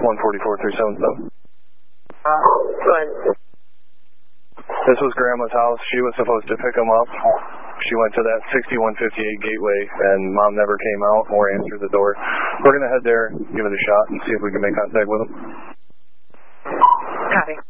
144-377. Go ahead. This was Grandma's house. She was supposed to pick him up. She went to that 6158 gateway, and Mom never came out or answered the door. We're going to head there, give it a shot, and see if we can make contact with him. Copy.